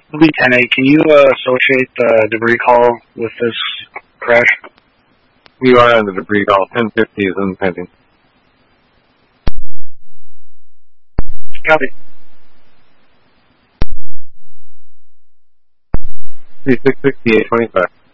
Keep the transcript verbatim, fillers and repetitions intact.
Lee ten eight, can you uh, associate the debris call with this crash? You are on the debris call. ten fifty is impending. Copy. three six six eight twenty-five.